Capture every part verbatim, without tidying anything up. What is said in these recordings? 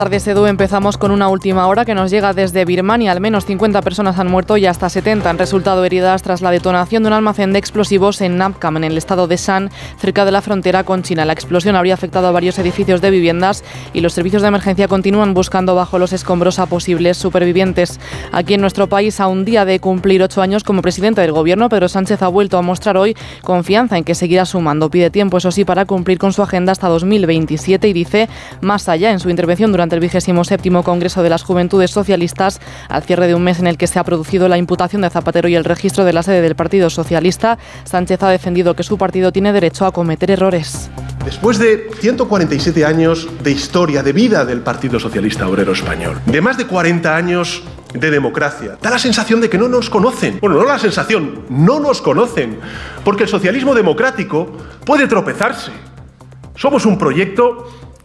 Tardes, Edu. Empezamos con una última hora que nos llega desde Birmania. Al menos cincuenta personas han muerto y hasta setenta han resultado heridas tras la detonación de un almacén de explosivos en Nabkam, en el estado de Shan, cerca de la frontera con China. La explosión habría afectado a varios edificios de viviendas y los servicios de emergencia continúan buscando bajo los escombros a posibles supervivientes. Aquí en nuestro país, a un día de cumplir ocho años como presidente del gobierno, Pedro Sánchez ha vuelto a mostrar hoy confianza en que seguirá sumando. Pide tiempo, eso sí, para cumplir con su agenda hasta dos mil veintisiete y dice más allá en su intervención durante el vigésimo séptimo Congreso de las Juventudes Socialistas, al cierre de un mes en el que se ha producido la imputación de Zapatero y el registro de la sede del Partido Socialista. Sánchez ha defendido que su partido tiene derecho a cometer errores. Después de ciento cuarenta y siete años de historia, de vida del Partido Socialista Obrero Español, de más de cuarenta años de democracia, da la sensación de que no nos conocen. Bueno, no la sensación, no nos conocen, porque el socialismo democrático puede tropezarse. Somos un proyecto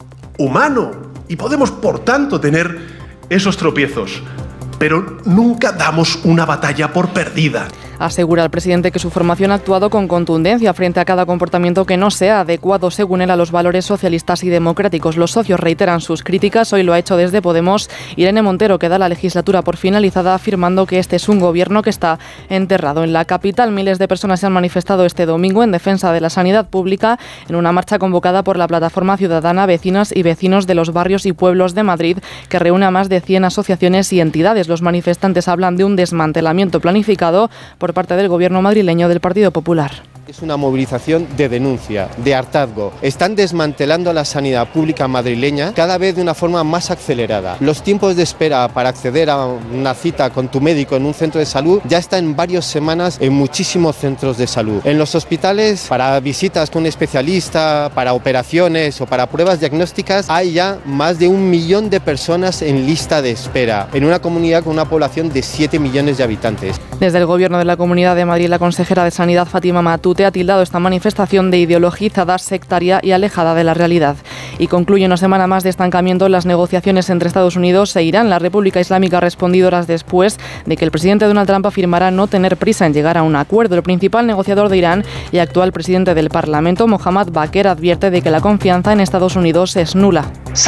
humano y podemos, por tanto, tener esos tropiezos, pero nunca damos una batalla por perdida. Asegura el presidente que su formación ha actuado con contundencia frente a cada comportamiento que no sea adecuado, según él, a los valores socialistas y democráticos. Los socios reiteran sus críticas. Hoy lo ha hecho desde Podemos Irene Montero, que da la legislatura por finalizada, afirmando que este es un gobierno que está enterrado. En la capital, miles de personas se han manifestado este domingo en defensa de la sanidad pública en una marcha convocada por la plataforma ciudadana Vecinas y Vecinos de los Barrios y Pueblos de Madrid, que reúne a más de cien asociaciones y entidades. Los manifestantes hablan de un desmantelamiento planificado por por parte del gobierno madrileño del Partido Popular. Es una movilización de denuncia, de hartazgo. Están desmantelando la sanidad pública madrileña cada vez de una forma más acelerada. Los tiempos de espera para acceder a una cita con tu médico en un centro de salud ya está en varias semanas en muchísimos centros de salud. En los hospitales, para visitas con un especialista, para operaciones o para pruebas diagnósticas, hay ya más de un millón de personas en lista de espera, en una comunidad con una población de siete millones de habitantes. Desde el gobierno de la Comunidad de Madrid, la consejera de Sanidad, Fátima Matute, ha tildado esta manifestación de ideologizada, sectaria y alejada de la realidad. Y concluye una semana más de estancamiento en las negociaciones entre Estados Unidos e Irán. La República Islámica ha respondido horas después de que el presidente Donald Trump afirmara no tener prisa en llegar a un acuerdo. El principal negociador de Irán y actual presidente del Parlamento, Mohammad Baqir, advierte de que la confianza en Estados Unidos es nula.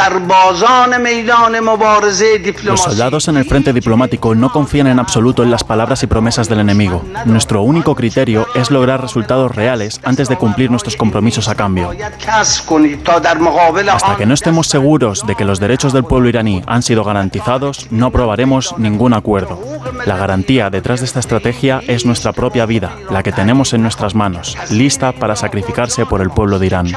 Los soldados en el frente diplomático no confían en absoluto en las palabras y promesas del enemigo. Nuestro único criterio es lograr resultados reales antes de cumplir nuestros compromisos a cambio. Hasta que no estemos seguros de que los derechos del pueblo iraní han sido garantizados, no aprobaremos ningún acuerdo. La garantía detrás de esta estrategia es nuestra propia vida, la que tenemos en nuestras manos, lista para sacrificarse por el pueblo de Irán.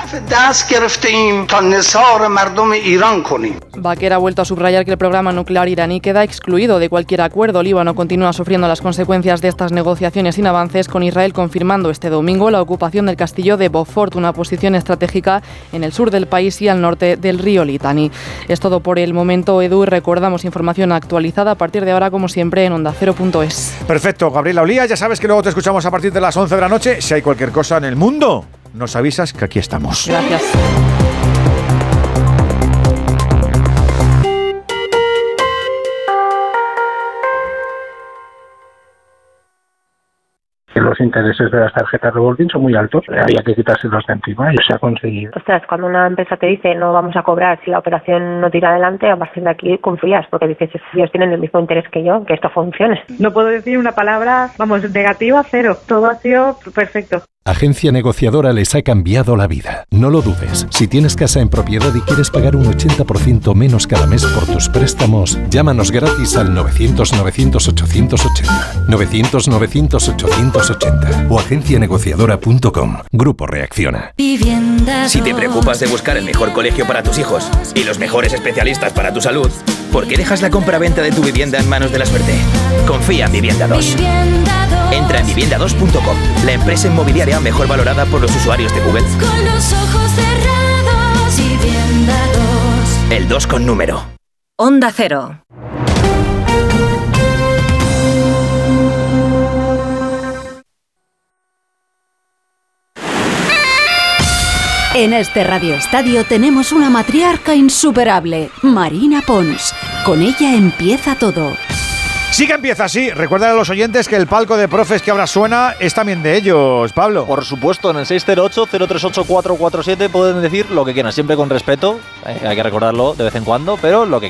Baqir ha vuelto a subrayar que el programa nuclear iraní queda excluido de cualquier acuerdo. Líbano continúa sufriendo las consecuencias de estas negociaciones sin avances, con Israel confirmando este domingo la ocupación del castillo de Beaufort, una posición estratégica en el sur del país y al norte del río Litani. Es todo por el momento, Edu, y recordamos información actualizada a partir de ahora, como siempre, en onda cero punto es. Perfecto, Gabriela Olía, ya sabes que luego te escuchamos a partir de las once de la noche. Si hay cualquier cosa en el mundo, nos avisas que aquí estamos. Gracias. Los intereses de las tarjetas revolving son muy altos, había que quitárselos de encima y se ha conseguido. Ostras, cuando una empresa te dice no vamos a cobrar si la operación no tira adelante, a partir de aquí confías, porque dices, ellos tienen el mismo interés que yo, que esto funcione. No puedo decir una palabra, vamos, negativa, cero. Todo ha sido perfecto. Agencia Negociadora les ha cambiado la vida. No lo dudes. Si tienes casa en propiedad y quieres pagar un ochenta por ciento menos cada mes por tus préstamos, llámanos gratis al novecientos novecientos ochocientos ochenta. novecientos novecientos ochocientos ochenta o agencia negociadora punto com. Grupo Reacciona. Si te preocupas de buscar el mejor colegio para tus hijos y los mejores especialistas para tu salud, ¿por qué dejas la compra-venta de tu vivienda en manos de la suerte? Confía en Vivienda dos. Entra en vivienda dos punto com, la empresa inmobiliaria mejor valorada por los usuarios de Google. Con los ojos cerrados, Vivienda dos. El dos con número. Onda Cero. En este Radio Estadio tenemos una matriarca insuperable, Marina Pons. Con ella empieza todo. Sí que empieza así. Recuerden a los oyentes que el palco de profes que ahora suena es también de ellos, Pablo. Por supuesto, en el seis cero ocho, cero tres ocho, cuatro cuatro siete pueden decir lo que quieran, siempre con respeto. Eh, hay que recordarlo de vez en cuando, pero lo que